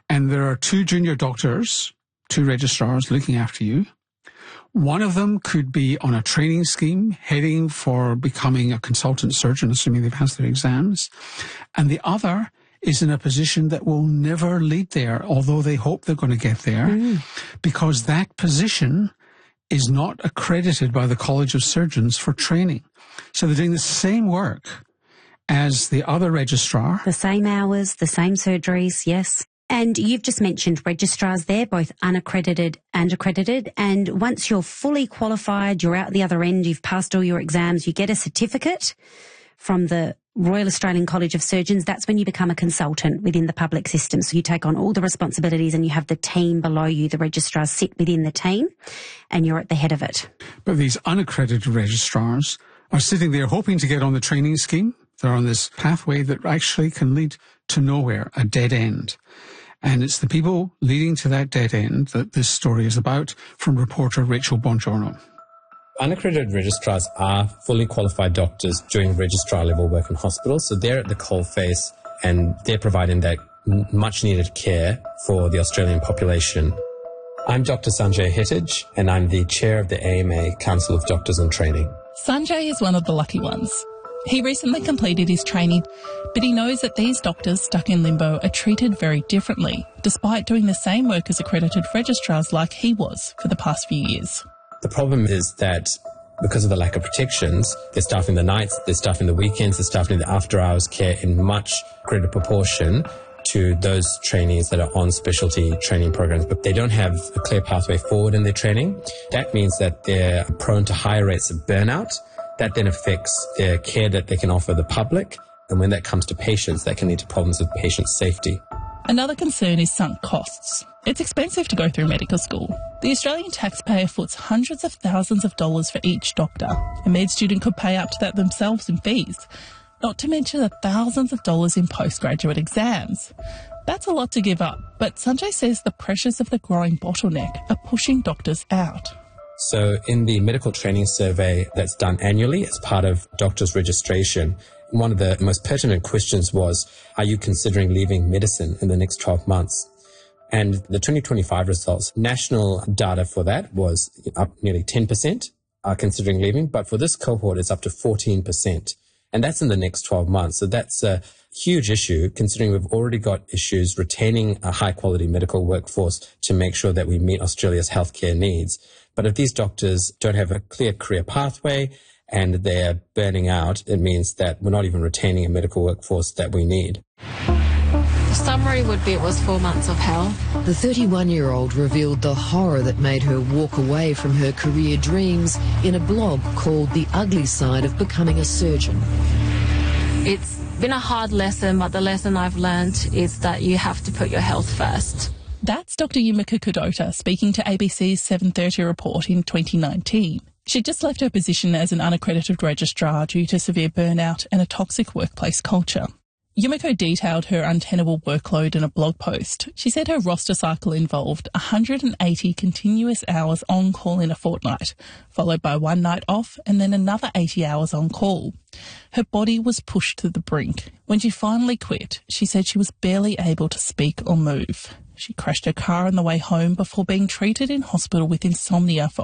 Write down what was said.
and there are two junior doctors, two registrars looking after you. One of them could be on a training scheme, heading for becoming a consultant surgeon, assuming they've passed their exams. And the other is in a position that will never lead there, although they hope they're going to get there, because that position is not accredited by the College of Surgeons for training. So they're doing the same work as the other registrar. The same hours, the same surgeries, yes. And you've just mentioned registrars there, both unaccredited and accredited. And once you're fully qualified, you're out the other end, you've passed all your exams, you get a certificate from the Royal Australian College of Surgeons. That's when you become a consultant within the public system. So you take on all the responsibilities and you have the team below you. The registrars sit within the team and you're at the head of it. But these unaccredited registrars are sitting there hoping to get on the training scheme. They're on this pathway that actually can lead to nowhere, a dead end. And it's the people leading to that dead end that this story is about, from reporter Rachel Bongiorno. Unaccredited registrars are fully qualified doctors doing registrar level work in hospitals. So they're at the coalface and they're providing that much needed care for the Australian population. I'm Dr. Sanjay Hittij and I'm the chair of the AMA Council of Doctors in Training. Sanjay is one of the lucky ones. He recently completed his training, but he knows that these doctors stuck in limbo are treated very differently, despite doing the same work as accredited registrars like he was for the past few years. The problem is that because of the lack of protections, they're staffing the nights, they're staffing the weekends, they're staffing the after-hours care in much greater proportion to those trainees that are on specialty training programs, but they don't have a clear pathway forward in their training. That means that they're prone to higher rates of burnout. That then affects their care that they can offer the public. And when that comes to patients, that can lead to problems with patient safety. Another concern is sunk costs. It's expensive to go through medical school. The Australian taxpayer foots hundreds of thousands of dollars for each doctor. A med student could pay up to that themselves in fees, not to mention the thousands of dollars in postgraduate exams. That's a lot to give up, but Sanjay says the pressures of the growing bottleneck are pushing doctors out. So in the medical training survey that's done annually as part of doctors' registration, one of the most pertinent questions was, are you considering leaving medicine in the next 12 months? And the 2025 results, national data for that was up nearly 10% are considering leaving, but for this cohort, it's up to 14%. And that's in the next 12 months. So that's a huge issue, considering we've already got issues retaining a high-quality medical workforce to make sure that we meet Australia's healthcare needs. But if these doctors don't have a clear career pathway and they're burning out, it means that we're not even retaining a medical workforce that we need. The summary would be it was 4 months of hell. The 31-year-old revealed the horror that made her walk away from her career dreams in a blog called The Ugly Side of Becoming a Surgeon. It's been a hard lesson, but the lesson I've learned is that you have to put your health first. That's Dr. Yumiko Kudota speaking to ABC's 7:30 report in 2019. She'd just left her position as an unaccredited registrar due to severe burnout and a toxic workplace culture. Yumiko detailed her untenable workload in a blog post. She said her roster cycle involved 180 continuous hours on call in a fortnight, followed by one night off and then another 80 hours on call. Her body was pushed to the brink. When she finally quit, she said she was barely able to speak or move. She crashed her car on the way home before being treated in hospital with insomnia for